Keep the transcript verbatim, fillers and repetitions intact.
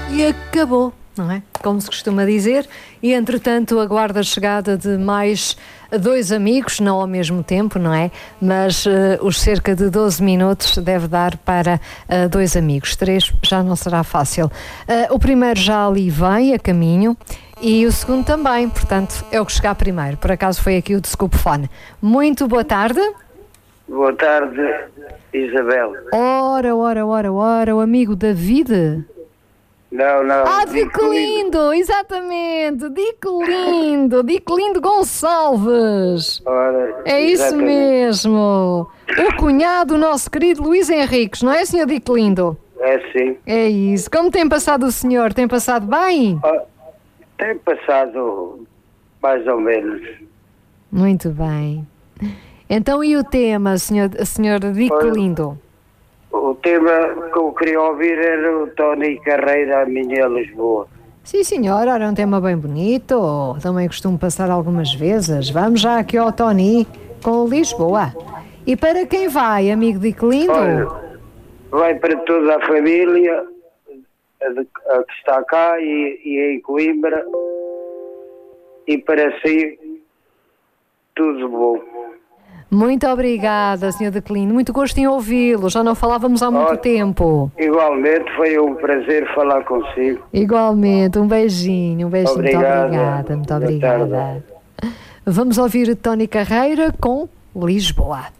e acabou, não é? Como se costuma dizer. E, entretanto, aguarda a chegada de mais dois amigos, não ao mesmo tempo, não é? Mas uh, os cerca de doze minutos deve dar para uh, dois amigos. Três já não será fácil. Uh, o primeiro já ali vem, a caminho, e o segundo também. Portanto, é o que chegar primeiro. Por acaso foi aqui o Desculpofone. Muito boa tarde. Boa tarde, Isabel. Ora, ora, ora, ora, o amigo David. Não, não. Ah, Diclindo, exatamente, Diclindo, Diclindo Gonçalves. Ora, é isso exatamente. mesmo. O cunhado do nosso querido Luís Henriques, não é, senhor Diclindo? É sim. É isso. Como tem passado o senhor? Tem passado bem? Ah, tem passado mais ou menos. Muito bem. Então, e o tema, senhor, senhor Diclindo? O tema que eu queria ouvir era o Tony Carreira, a minha Lisboa. Sim, senhora, era um tema bem bonito. Também costumo passar algumas vezes. Vamos já aqui ao Tony com Lisboa. E para quem vai, amigo Diclindo? Olha, vai para toda a família a, de, a que está cá e, e em Coimbra. E para si, tudo bom. Muito obrigada, senhor Diclindo. Muito gosto em ouvi-lo. Já não falávamos há muito Olha, tempo. Igualmente, foi um prazer falar consigo. Igualmente. Um beijinho. Um beijinho. Obrigada. Muito obrigada. Muito Boa obrigada. tarde. Vamos ouvir Tony Carreira com Lisboa.